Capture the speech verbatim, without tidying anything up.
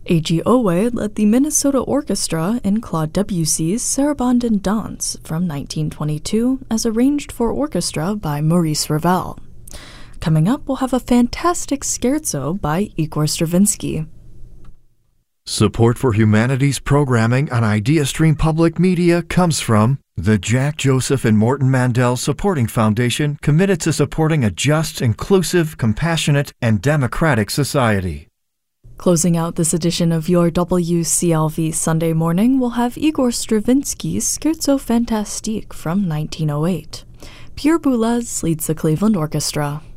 A G Owe led the Minnesota Orchestra in Claude Debussy's Sarabande and Danse from nineteen twenty-two as arranged for orchestra by Maurice Ravel. Coming up, we'll have a fantastic scherzo by Igor Stravinsky. Support for humanities programming on IdeaStream Public Media comes from the Jack Joseph and Morton Mandel Supporting Foundation, committed to supporting a just, inclusive, compassionate, and democratic society. Closing out this edition of your W C L V Sunday Morning, we'll have Igor Stravinsky's Scherzo Fantastique from nineteen oh eight. Pierre Boulez leads the Cleveland Orchestra.